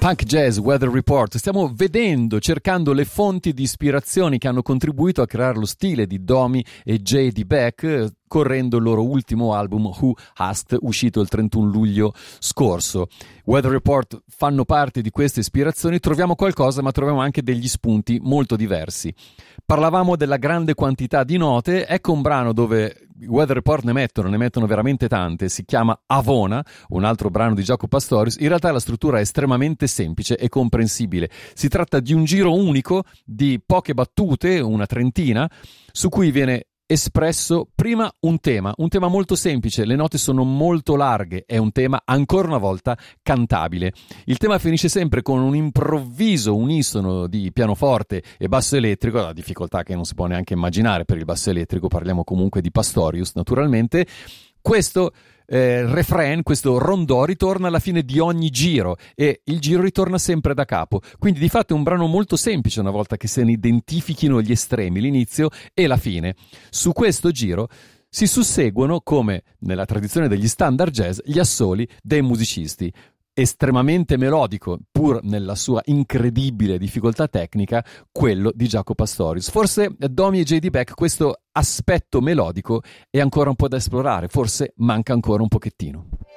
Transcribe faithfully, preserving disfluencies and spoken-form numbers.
Punk Jazz Weather Report. Stiamo vedendo, cercando le fonti di ispirazioni che hanno contribuito a creare lo stile di Domi e J D. Beck, correndo il loro ultimo album Who Asked, uscito il trentuno luglio scorso. Weather Report fanno parte di queste ispirazioni, troviamo qualcosa ma troviamo anche degli spunti molto diversi. Parlavamo della grande quantità di note, ecco un brano dove Weather Report ne mettono, ne mettono veramente tante, si chiama Avona, un altro brano di Jaco Pastorius. In realtà la struttura è estremamente semplice e comprensibile, si tratta di un giro unico di poche battute, una trentina, su cui viene espresso prima un tema, un tema molto semplice, le note sono molto larghe, è un tema ancora una volta cantabile. Il tema finisce sempre con un improvviso unisono di pianoforte e basso elettrico, la difficoltà che non si può neanche immaginare per il basso elettrico, parliamo comunque di Pastorius naturalmente. Questo eh, refrain, questo rondò ritorna alla fine di ogni giro e il giro ritorna sempre da capo, quindi di fatto è un brano molto semplice una volta che se ne identifichino gli estremi, l'inizio e la fine. Su questo giro si susseguono, come nella tradizione degli standard jazz, gli assoli dei musicisti. Estremamente melodico, pur nella sua incredibile difficoltà tecnica, quello di Jaco Pastorius. Forse Domi e J D. Beck questo aspetto melodico è ancora un po' da esplorare, forse manca ancora un pochettino.